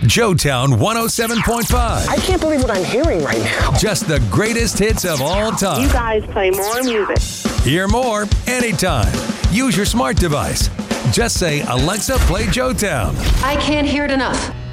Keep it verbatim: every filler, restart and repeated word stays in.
Joetown one oh seven point five. I can't believe what I'm hearing right now. Just the greatest hits of all time. You guys play more music. Hear more anytime. Use your smart device. Just say, Alexa, play Joetown. I can't hear it enough.